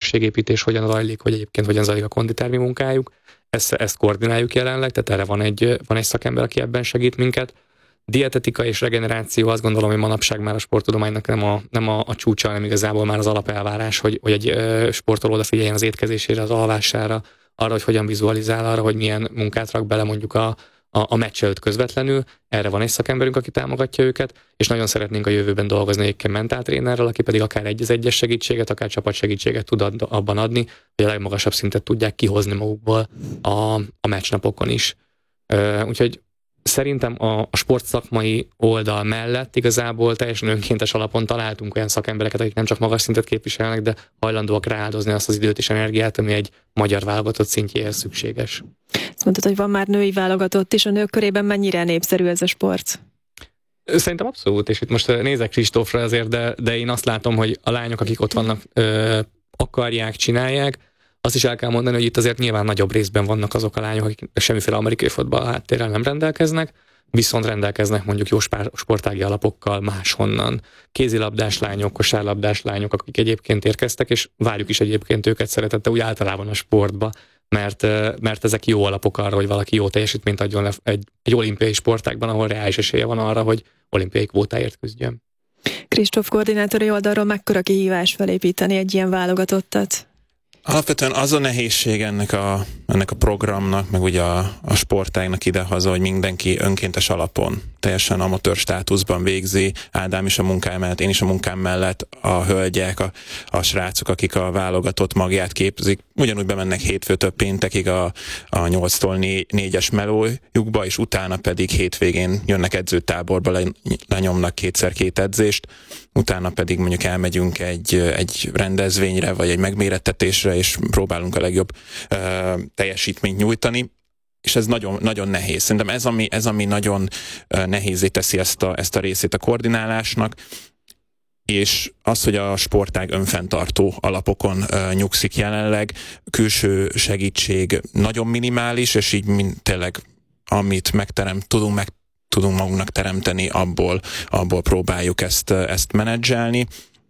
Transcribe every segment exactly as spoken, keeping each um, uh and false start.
képességépítés hogyan zajlik, hogy egyébként hogyan zajlik a konditermi munkájuk. Ezt, ezt koordináljuk jelenleg, tehát erre van egy, van egy szakember, aki ebben segít minket. Dietetika és regeneráció, azt gondolom, hogy manapság már a sporttudománynak nem a, nem a, a csúcsa, hanem igazából már az alapelvárás, hogy, hogy egy ö, sportoló odafigyeljen az étkezésére, az alvására, arra, hogy hogyan vizualizál, arra, hogy milyen munkát rak bele mondjuk a, a, a meccs előtt közvetlenül. Erre van egy szakemberünk, aki támogatja őket, és nagyon szeretnénk a jövőben dolgozni egyébként mentáltrénerrel, aki pedig akár egy az egyes segítséget, akár csapatsegítséget tud ad, abban adni, hogy a legmagasabb szintet tudják kihozni magukból a, a meccsnapokon is. Ö, úgyhogy szerintem a, a sportszakmai oldal mellett igazából teljesen önkéntes alapon találtunk olyan szakembereket, akik nem csak magas szintet képviselnek, de hajlandóak rááldozni azt az időt és energiát, ami egy magyar válogatott szintjéhez szükséges. Azt mondtad, hogy van már női válogatott is, a nők körében mennyire népszerű ez a sport? Szerintem abszolút, és itt most nézek Kristófra azért, de, de én azt látom, hogy a lányok, akik ott vannak, ö, akarják, csinálják. Azt is el kell mondani, hogy itt azért nyilván nagyobb részben vannak azok a lányok, akik semmiféle amerikai fotball háttérrel nem rendelkeznek, viszont rendelkeznek mondjuk jó sportági alapokkal máshonnan. Kézilabdás lányok, kosárlabdás lányok, akik egyébként érkeztek, és várjuk is egyébként őket szeretettel úgy általában a sportba, mert, mert ezek jó alapok arra, hogy valaki jó teljesítményt adjon le egy, egy olimpiai sportágban, ahol reális esélye van arra, hogy olimpiai kvótáért küzdjön. Kristóf koordinátori oldalról mekkora kihívás felépíteni egy ilyen válogatottat? Alapvetően az a nehézség ennek a, ennek a programnak, meg ugye a, a sportágnak idehaza, hogy mindenki önkéntes alapon, teljesen amatőr státuszban végzi. Ádám is a munkám mellett, én is a munkám mellett, a hölgyek, a, a srácok, akik a válogatott magját képzik, ugyanúgy bemennek hétfőtől péntekig a, a nyolctól négyes melójukba, és utána pedig hétvégén jönnek edzőtáborba, le, lenyomnak kétszer két edzést, utána pedig mondjuk elmegyünk egy, egy rendezvényre, vagy egy megmérettetésre, és próbálunk a legjobb uh, teljesítményt nyújtani, és ez nagyon, nagyon nehéz. Szerintem ez, ami, ez, ami nagyon uh, nehézé teszi ezt a, ezt a részét a koordinálásnak, és az, hogy a sportág önfenntartó alapokon uh, nyugszik jelenleg, külső segítség nagyon minimális, és így mind, tényleg amit megterem, tudunk meg tudunk magunknak teremteni, abból, abból próbáljuk ezt, ezt menedzselni.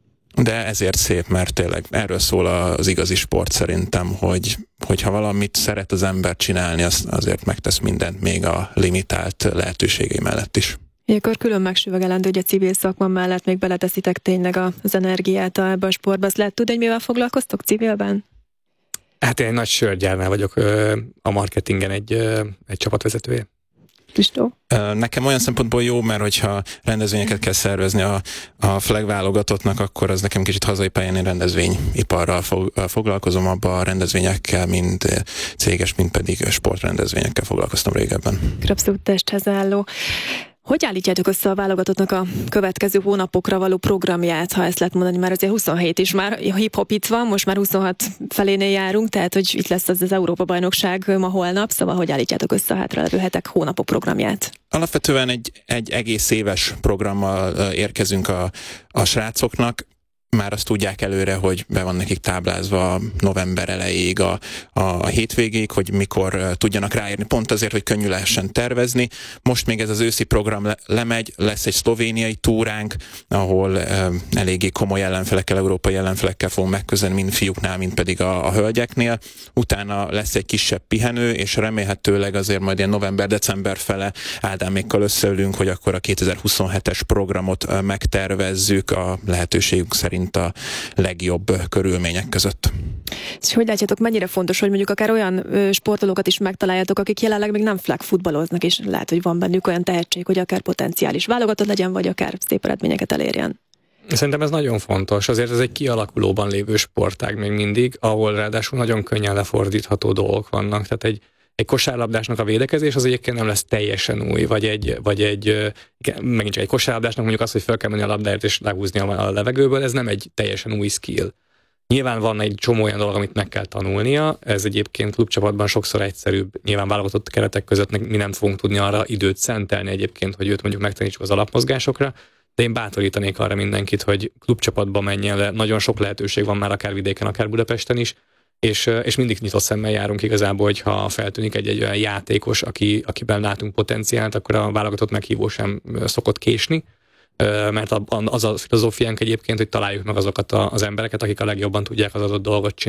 De ezért szép, mert tényleg erről szól az igazi sport szerintem, hogy, hogy ha valamit szeret az ember csinálni, az, azért megtesz mindent még a limitált lehetőségei mellett is. Ilyenkor külön megsüvegelendő, hogy a civil szakma mellett még beleteszitek tényleg az energiát ebbe a sportba. Azt lehet tudni, hogy mivel foglalkoztok civilben? Hát én egy nagy sörgyárnál vagyok, a marketingen egy, egy csapatvezetője. Kristó? Nekem olyan szempontból jó, mert hogyha rendezvényeket kell szervezni a, a flag válogatottnak, akkor az nekem kicsit hazai pályán, én rendezvényiparral fog, foglalkozom, abban a rendezvényekkel, mind céges, mind pedig sportrendezvényekkel foglalkoztam régebben. Abszolút testhez álló. Hogy állítjátok össze a válogatottnak a következő hónapokra való programját, ha ezt lehet mondani, már azért huszonhét is már hip-hop itt van, most már huszonhat felénél járunk, tehát hogy itt lesz az az Európa-bajnokság ma holnap, szóval hogy állítjátok össze a hátralevő hetek, hónapok programját? Alapvetően egy, egy egész éves programmal érkezünk a, a srácoknak. Már azt tudják előre, hogy be van nekik táblázva november elejéig a, a, a hétvégéig, hogy mikor uh, tudjanak ráérni, pont azért, hogy könnyű lehessen tervezni. Most még ez az őszi program le, lemegy, lesz egy szlovéniai túránk, ahol uh, eléggé komoly ellenfelekkel, európai ellenfelekkel fogunk megközelni, mind fiúknál, mind pedig a, a hölgyeknél. Utána lesz egy kisebb pihenő, és remélhetőleg azért majd ilyen november-december fele Ádámékkal összeülünk, hogy akkor a kétezer-huszonhetes programot uh, megtervezzük a lehetőségünk szerint a legjobb körülmények között. És hogy látjátok, mennyire fontos, hogy mondjuk akár olyan ö, sportolókat is megtaláljátok, akik jelenleg még nem flag futballoznak, és lehet, hogy van bennük olyan tehetség, hogy akár potenciális válogatott legyen, vagy akár szép eredményeket elérjen. Szerintem ez nagyon fontos. Azért ez egy kialakulóban lévő sportág még mindig, ahol ráadásul nagyon könnyen lefordítható dolgok vannak. Tehát egy Egy kosárlabdásnak a védekezés az egyébként nem lesz teljesen új, vagy egy, vagy egy megint csak egy kosárlabdásnak mondjuk az, hogy fel kell menni a labdáért és lehúzni a levegőből, ez nem egy teljesen új skill. Nyilván van egy csomó olyan dolog, amit meg kell tanulnia, ez egyébként klubcsapatban sokszor egyszerűbb, nyilván válogatott keretek között mi nem fogunk tudni arra időt szentelni egyébként, hogy őt mondjuk megtanítsuk az alapmozgásokra, de én bátorítanék arra mindenkit, hogy klubcsapatba menjen le, nagyon sok lehetőség van már akár vidéken, akár Budapesten is, És, és mindig nyitott szemmel járunk igazából, hogyha feltűnik egy-egy olyan játékos, aki, akiben látunk potenciált, akkor a válogatott meghívó sem szokott késni, mert az a filozófiánk egyébként, hogy találjuk meg azokat az embereket, akik a legjobban tudják az adott dolgot csinálni.